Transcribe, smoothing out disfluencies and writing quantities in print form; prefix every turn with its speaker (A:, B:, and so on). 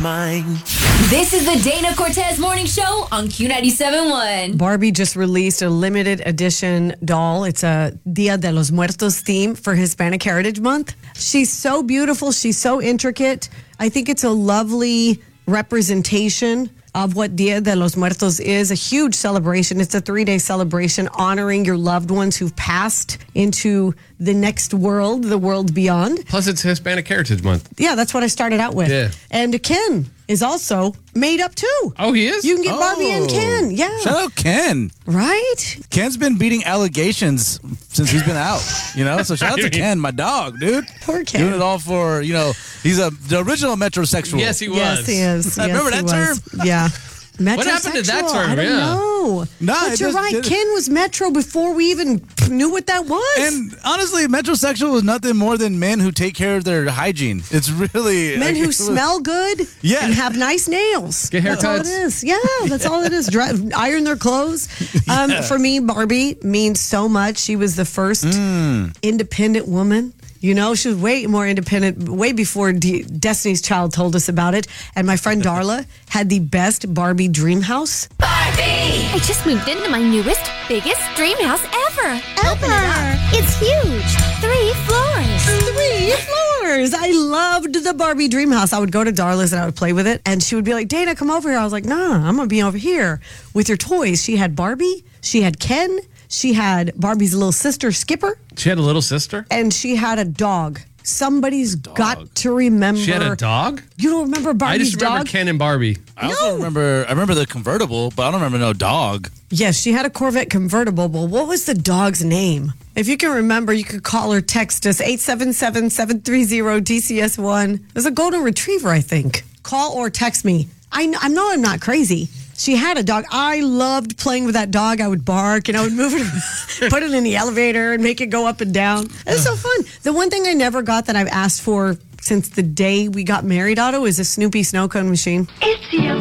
A: This is the Dana Cortez Morning Show on Q97.1.
B: Barbie just released a limited edition doll. It's a Dia de los Muertos theme for Hispanic Heritage Month. She's so beautiful. She's so intricate. I think it's a lovely representation of what Dia de los Muertos is, a huge celebration. It's a 3-day celebration honoring your loved ones who've passed into the next world, the world beyond.
C: Plus, it's Hispanic Heritage Month.
B: Yeah, that's what I started out with.
C: Yeah.
B: And Ken is also made up too.
C: Oh, he is?
B: You can get Barbie and Ken. Yeah.
D: Shout out Ken.
B: Right?
D: Ken's been beating allegations since he's been out, So shout out to Ken, my dog, dude.
B: Poor Ken.
D: Doing it all for, he's the original metrosexual.
C: Yes, he was.
B: Yes, he is.
D: I remember that term.
B: Yeah.
C: What happened to that
B: Metrosexual.
C: term?
B: I don't
C: Yeah.
B: know.
D: No,
B: but you're right. Ken was Metro before we even knew what that was.
D: And honestly, metrosexual is nothing more than men who take care of their hygiene. It's really...
B: Men who smell good
D: Yeah.
B: and have nice nails.
C: Get
B: That's all it
C: haircuts.
B: is. Yeah, that's all it is. Iron their clothes. For me, Barbie means so much. She was the first independent woman. She was way more independent, way before Destiny's Child told us about it. And my friend Darla had the best Barbie dream house.
A: Barbie!
E: I just moved into my newest, biggest dream house ever. It's huge. 3 floors.
B: 3 floors. I loved the Barbie dream house. I would go to Darla's and I would play with it. And she would be like, Dana, come over here. I was like, nah, I'm going to be over here with your toys. She had Barbie. She had Ken. She had Barbie's little sister, Skipper.
C: She had a little sister?
B: And she had a dog. Somebody's got to remember.
C: She had a dog?
B: You don't remember Barbie's
C: I just remember
B: dog?
C: Ken and Barbie.
D: I also remember the convertible, but I don't remember no dog.
B: Yes, she had a Corvette convertible. But what was the dog's name? If you can remember, you could call or text us 877-730-DCS1. It was a golden retriever, I think. Call or text me. I know I'm not crazy. She had a dog. I loved playing with that dog. I would bark and I would move it, put it in the elevator and make it go up and down. It was so fun. The one thing I never got that I've asked for since the day we got married, Otto, is a Snoopy snow cone machine.
E: It's you.